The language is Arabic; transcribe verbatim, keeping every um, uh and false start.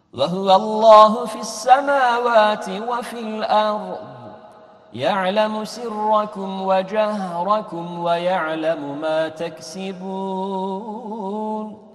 وهو الله في السماوات وفي الأرض يعلم سركم وجهركم ويعلم ما تكسبون